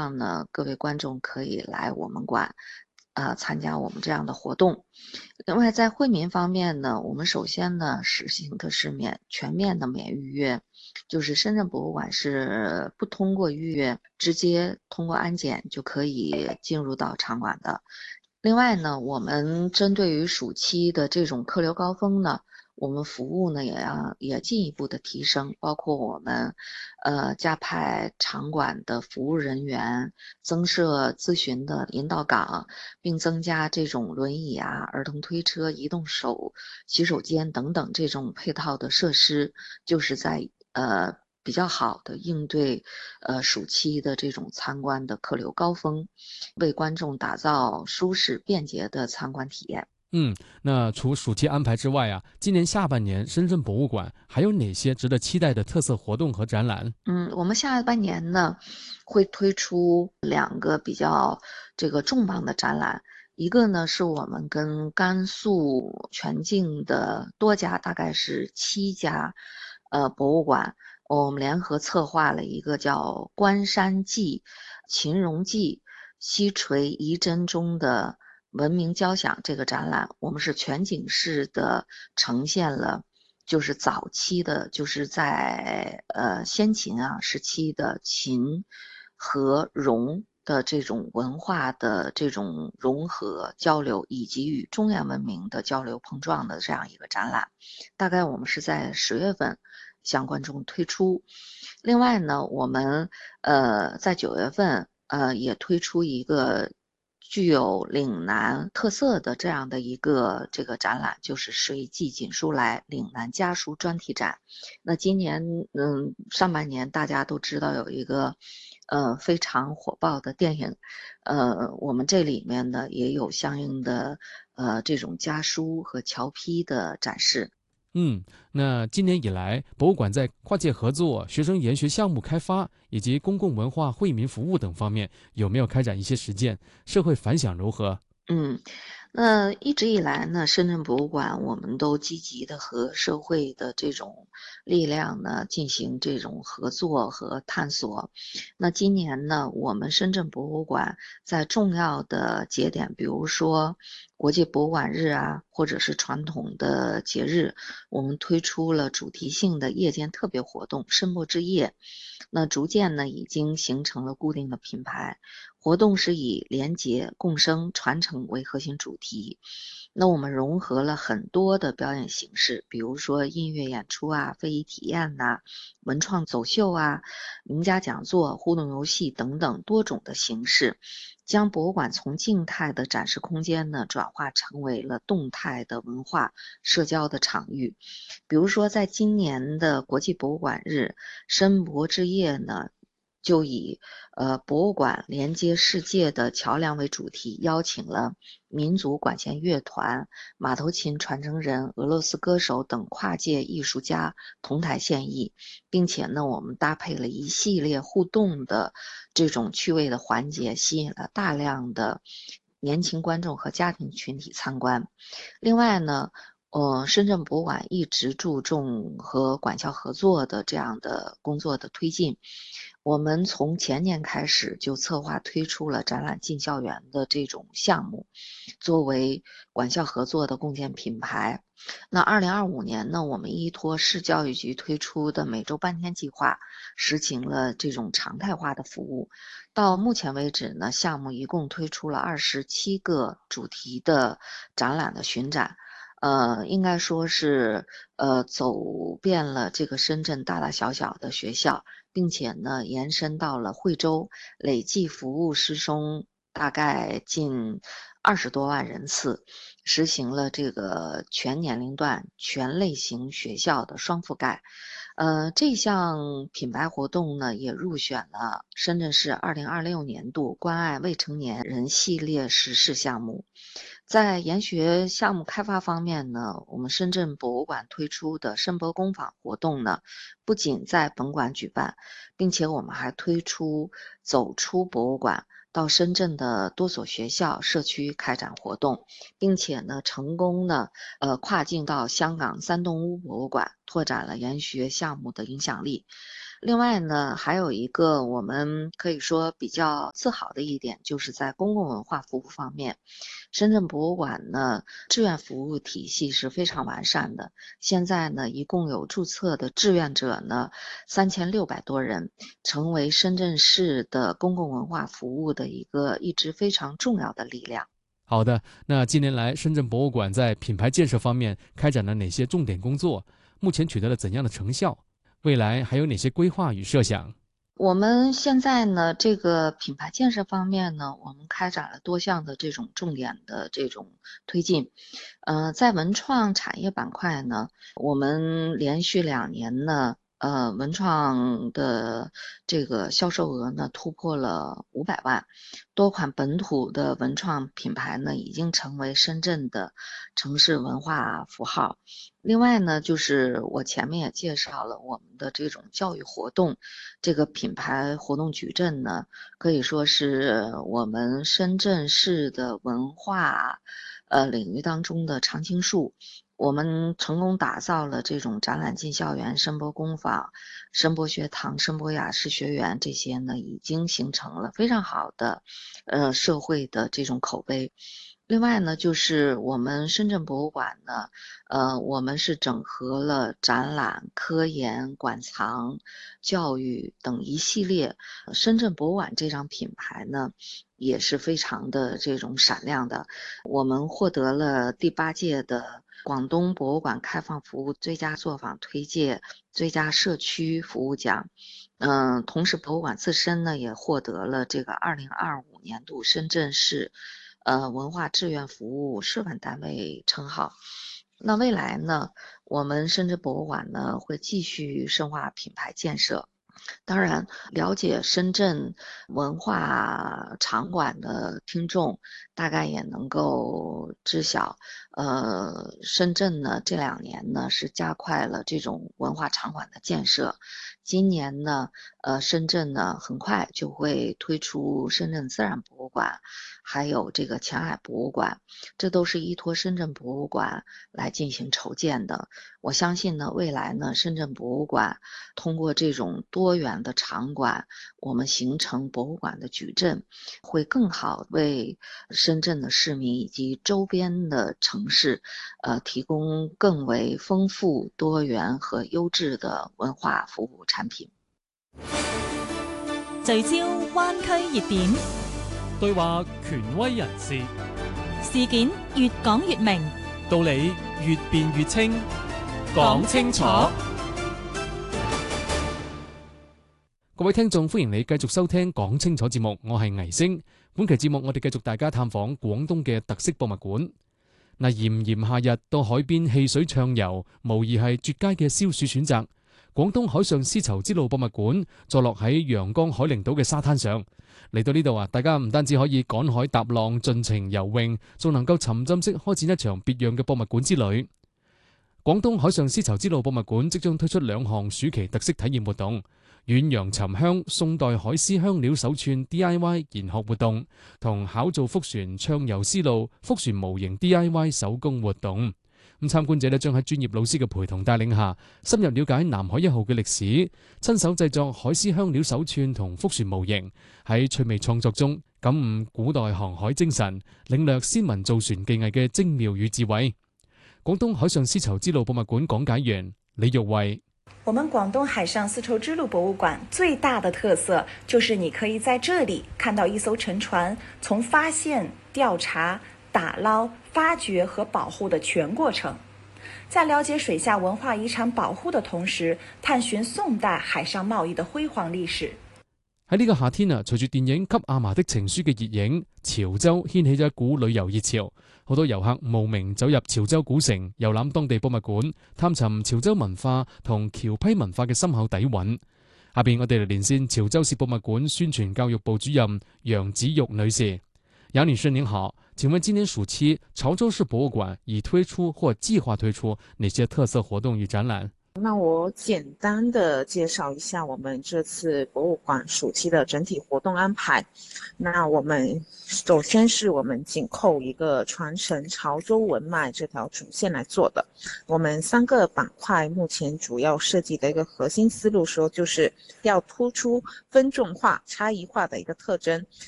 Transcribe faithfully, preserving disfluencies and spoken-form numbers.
望呢各位观众可以来我们馆，呃，参加我们这样的活动。另外在惠民方面呢，我们首先呢实行的是免全面的免预约，就是深圳博物馆是不通过预约，直接通过安检就可以进入到场馆的。另外呢，我们针对于暑期的这种客流高峰呢，我们服务呢也要也进一步的提升，包括我们呃加派场馆的服务人员，增设咨询的引导岗，并增加这种轮椅啊、儿童推车、移动手洗手间等等这种配套的设施，就是在呃比较好的应对呃暑期的这种参观的客流高峰，为观众打造舒适便捷的参观体验。 嗯，那除暑期安排之外啊，今年下半年深圳博物馆还有哪些值得期待的特色活动和展览？ 嗯，我们下半年呢会推出两个比较这个重磅的展览，一个呢是我们跟甘肃全境的多家，大概是七家，呃博物馆，我们联合策划了一个叫《关山记》秦荣记西陲遗珍中的文明交响这个展览，我们是全景式的呈现了。就是早期的，就是在呃先秦啊时期的秦和戎的这种文化的这种融合交流，以及与中原文明的交流碰撞的这样一个展览。大概我们是在十月份向观众推出。另外呢，我们呃在九月份呃也推出一个具有岭南特色的这样的一个这个展览，就是“谁寄锦书来”岭南家书专题展。那今年嗯上半年大家都知道有一个呃非常火爆的电影，呃我们这里面呢也有相应的呃这种家书和侨批的展示。 嗯，那今年以来，博物馆在跨界合作、学生研学项目开发以及公共文化惠民服务等方面，有没有开展一些实践？社会反响如何？ 嗯，那一直以来呢，深圳博物馆我们都积极的和社会的这种力量呢进行这种合作和探索。那今年呢，我们深圳博物馆在重要的节点，比如说国际博物馆日啊，或者是传统的节日，我们推出了主题性的夜间特别活动“申博之夜”。那逐渐呢，已经形成了固定的品牌。活动是以廉洁、共生、传承为核心主题。那我们融合了很多的表演形式，比如说音乐演出啊、非遗体验呐、文创走秀啊、名家讲座、互动游戏等等多种的形式，将博物馆从静态的展示空间呢，转化成为了动态的文化社交的场域。比如说，在今年的国际博物馆日申博之夜呢，就以呃博物馆连接世界的桥梁为主题，邀请了民族管弦乐团、马头琴传承人、俄罗斯歌手等跨界艺术家同台献艺，并且呢，我们搭配了一系列互动的这种趣味的环节，吸引了大量的年轻观众和家庭群体参观。另外呢，呃，深圳博物馆一直注重和管校合作的这样的工作的推进。我们从前年开始就策划推出了展览进校园的这种项目，作为管校合作的共建品牌。那二零二五年呢，我们依托市教育局推出的每周半天计划，实行了这种常态化的服务。到目前为止呢，项目一共推出了二十七个主题的展览的巡展。呃，应该说是呃走遍了这个深圳大大小小的学校，并且呢延伸到了惠州，累计服务师生大概近二十多万人次，实行了这个全年龄段、全类型学校的双覆盖。呃，这项品牌活动呢，也入选了深圳市二零二六年度关爱未成年人系列实事项目。在研学项目开发方面呢，我们深圳博物馆推出的申博工坊活动呢，不仅在本馆举办，并且我们还推出走出博物馆，到深圳的多所学校、社区开展活动，并且呢，成功呢，呃，跨境到香港三栋屋博物馆， 拓展了研学项目的影响力。另外呢，还有一个我们可以说比较自豪的一点，就是在公共文化服务方面，深圳博物馆呢志愿服务体系是非常完善的。现在呢，一共有注册的志愿者呢三千六百多人，成为深圳市的公共文化服务的一个一直非常重要的力量。 好的，那近年来深圳博物馆在品牌建设方面开展了哪些重点工作？目前取得了怎样的成效？未来还有哪些规划与设想？ 我们现在呢，这个品牌建设方面呢，我们开展了多项的这种重点的这种推进。呃，在文创产业板块呢，我们连续两年呢，呃，文创的这个销售额呢突破了五百万，多款本土的文创品牌呢已经成为深圳的城市文化符号。另外呢，就是我前面也介绍了我们的这种教育活动，这个品牌活动矩阵呢，可以说是我们深圳市的文化呃领域当中的常青树。我们成功打造了这种展览进校园、声波工坊、声波学堂、声波雅士学园，这些呢已经形成了非常好的呃社会的这种口碑。另外呢，就是我们深圳博物馆呢，呃，我们是整合了展览、科研、馆藏、教育等一系列。深圳博物馆这张品牌呢，也是非常的这种闪亮的。我们获得了第八届的广东博物馆开放服务最佳作坊推介、最佳社区服务奖。嗯、呃，同时博物馆自身呢，也获得了这个二零二五年度深圳市呃，文化志愿服务示范单位称号。那未来呢，我们深圳博物馆呢会继续深化品牌建设。当然，了解深圳文化场馆的听众大概也能够知晓，呃，深圳呢这两年呢是加快了这种文化场馆的建设。今年呢，呃，深圳呢很快就会推出深圳自然博物馆，还有这个前海博物馆，这都是依托深圳博物馆来进行筹建的。我相信呢，未来呢，深圳博物馆通过这种多元的场馆，我们形成博物馆的矩阵，会更好为深圳的市民以及周边的城市，呃，提供更为丰富、多元和优质的文化服务产品。 聚焦灣區熱點， 對話權威人士， 事件越講越明， 道理越辯越清，講清楚。 各位聽眾，歡迎你繼續收聽講清楚節目，我係倪星。本期節目我哋繼續大家探訪廣東嘅特色博物館。嗱，炎炎夏日到海邊戲水暢遊，無疑係絕佳嘅消暑選擇。廣東海上絲綢之路博物館坐落喺陽江海陵島嘅沙灘上，嚟到呢度啊，大家唔單止可以趕海踏浪、盡情游泳，仲能夠沉浸式開展一場別樣嘅博物館之旅。廣東海上絲綢之路博物館即將推出兩項暑期特色體驗活動：遠洋沉香宋代海絲香料手串 D I Y 研學活動，同考造福船暢遊絲路福船模型 D I Y 手工活動。咁參觀者咧將喺專業老師嘅陪同帶領下，深入了解南海一號嘅歷史，親手製作海絲香料手串同福船模型，喺趣味創作中感悟古代航海精神，領略先民造船技藝嘅精妙與智慧。廣東海上絲綢之路博物館講解員李玉慧： 我們廣東海上絲綢之路博物館最大的特色就是你可以在這裡看到一艘沉船從發現、調查、打撈、發掘和保護的全過程，在了解水下文化遺產保護的同時，探尋宋代海上貿易的輝煌歷史。 喺呢個夏天啊，隨住電影《給阿嫲的情書》嘅熱映，潮州掀起咗一股旅遊熱潮，好多遊客慕名走入潮州古城，遊覽當地博物館，探尋潮州文化同僑批文化嘅深厚底蘊。下邊我哋嚟連線潮州市博物館宣傳教育部主任楊子玉女士。楊女士您好，請問今年暑期潮州市博物館已推出或計劃推出哪些特色活動與展覽？ 那我简单的介绍一下我们这次博物馆暑期的整体活动安排。那我们首先是我们紧扣一个传承潮州文脉这条主线来做的。我们三个板块目前主要设计的一个核心思路说，就是要突出分众化、差异化的一个特征，